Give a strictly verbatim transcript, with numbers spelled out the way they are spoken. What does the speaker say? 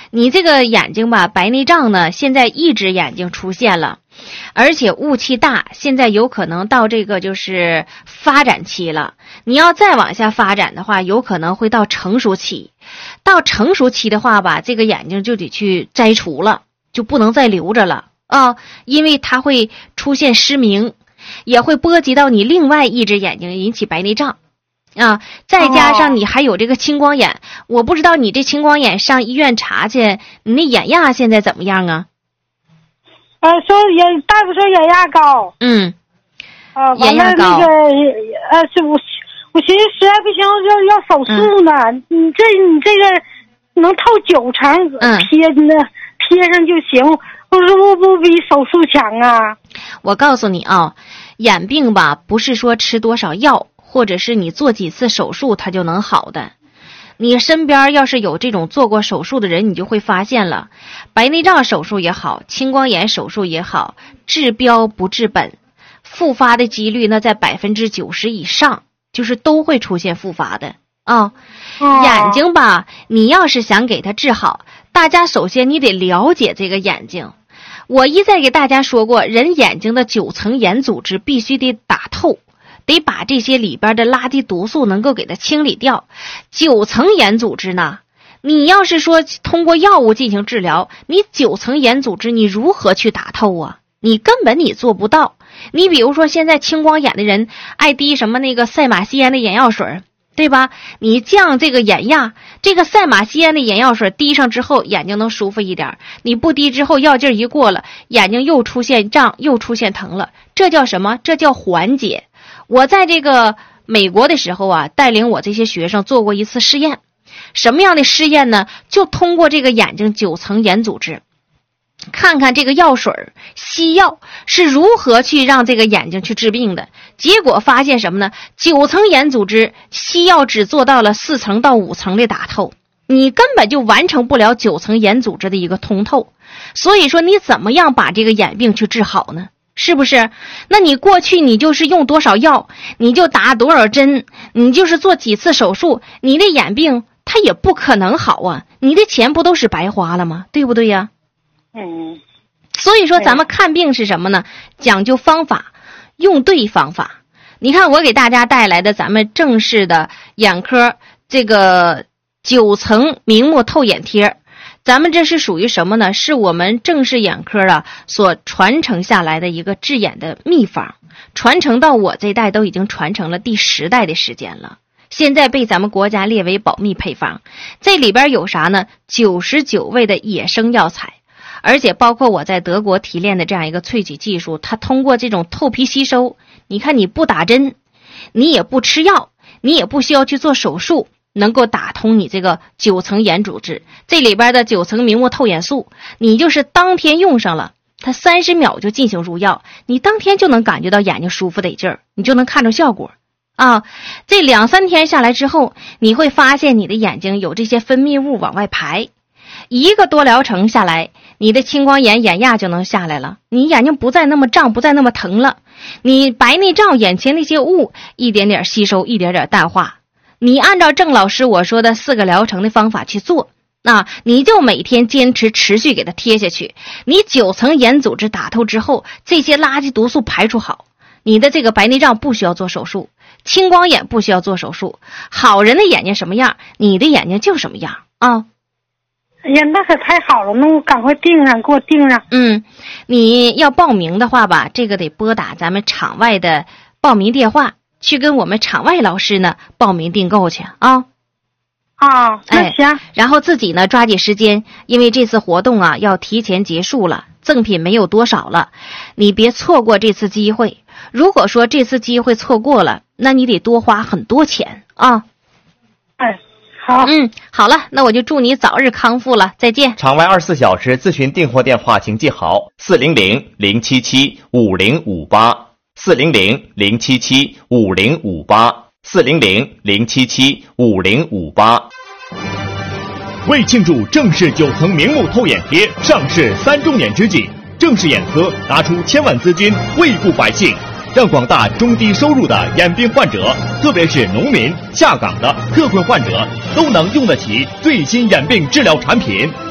你这个眼睛吧，白内障呢，现在一只眼睛出现了，而且雾气大，现在有可能到这个就是发展期了。你要再往下发展的话，有可能会到成熟期。到成熟期的话吧，这个眼睛就得去摘除了，就不能再留着了啊，因为它会出现失明，也会波及到你另外一只眼睛，引起白内障。啊，再加上你还有这个青光眼，哦、我不知道你这青光眼上医院查去，你那眼压现在怎么样啊？ 呃，说眼大夫说眼压高。 嗯。 啊， 眼压高。 那个呃，是我我寻思实在不行要要手术呢，嗯、你这你这个能透九成， 嗯， 贴那贴上就行，不不不比手术强啊？ 我告诉你啊，眼病吧，不是说吃多少药。或者是你做几次手术它就能好的，你身边要是有这种做过手术的人，你就会发现了，白内障手术也好，青光眼手术也好，治标不治本，复发的几率那在百分之九十以上，就是都会出现复发的啊。哦、眼睛吧，你要是想给它治好，大家首先你得了解这个眼睛。我一再给大家说过，人眼睛的九层眼组织必须得打透。得把这些里边的垃圾毒素能够给它清理掉。九层眼组织呢，你要是说通过药物进行治疗，你九层眼组织你如何去打透啊？你根本你做不到。你比如说现在青光眼的人爱滴什么那个赛马酰胺的眼药水，对吧？你降这个眼压，这个赛马酰胺的眼药水滴上之后，眼睛能舒服一点。你不滴之后，药劲一过了，眼睛又出现胀，又出现疼了。这叫什么？这叫缓解。我在这个美国的时候啊，带领我这些学生做过一次试验。什么样的试验呢？就通过这个眼睛九层眼组织，看看这个药水西药是如何去让这个眼睛去治病的。结果发现什么呢？九层眼组织西药只做到了四层到五层的打透，你根本就完成不了九层眼组织的一个通透。所以说你怎么样把这个眼病去治好呢？是不是？那你过去你就是用多少药，你就打多少针，你就是做几次手术，你的眼病它也不可能好啊，你的钱不都是白花了吗？对不对呀？ 嗯。 所以说咱们看病是什么呢？讲究方法，用对方法。你看我给大家带来的咱们正式的眼科这个九层明目透眼贴，咱们这是属于什么呢？是我们正式眼科啊所传承下来的一个治眼的秘方，传承到我这代都已经传承了第十代的时间了，现在被咱们国家列为保密配方。这里边有啥呢？九十九味的野生药材，而且包括我在德国提炼的这样一个萃取技术，它通过这种透皮吸收，你看你不打针，你也不吃药，你也不需要去做手术，能够打通你这个九层眼组织。这里边的九层明目透眼素，你就是当天用上了，它三十秒就进行入药，你当天就能感觉到眼睛舒服得劲儿，你就能看着效果啊。这两三天下来之后，你会发现你的眼睛有这些分泌物往外排，一个多疗程下来，你的青光眼眼压就能下来了，你眼睛不再那么胀，不再那么疼了，你白内障眼前那些雾一点点吸收，一点点淡化。你按照郑老师我说的四个疗程的方法去做，那你就每天坚持持续给它贴下去，你九层眼组织打透之后，这些垃圾毒素排除好，你的这个白内障不需要做手术，青光眼不需要做手术，好人的眼睛什么样，你的眼睛就什么样啊。 哎呀，那可太好了，那我赶快订上，给我订上。 嗯，你要报名的话吧，这个得拨打咱们场外的报名电话，去跟我们场外老师呢报名订购去啊。 啊，那行、哎。 然后自己呢抓紧时间，因为这次活动啊要提前结束了，赠品没有多少了，你别错过这次机会。如果说这次机会错过了，那你得多花很多钱啊。 哎。好， 嗯，好了，那我就祝你早日康复了，再见。 场外二十四小时咨询订货电话，请记好：四零零零七七五零五八，四零零零七七五零五八，四零零零七七五零五八。 为庆祝正视九层明目透眼贴上市三周年之际，正视眼科拿出千万资金惠顾百姓。让广大中低收入的眼病患者，特别是农民、下岗的特困患者，都能用得起最新眼病治疗产品。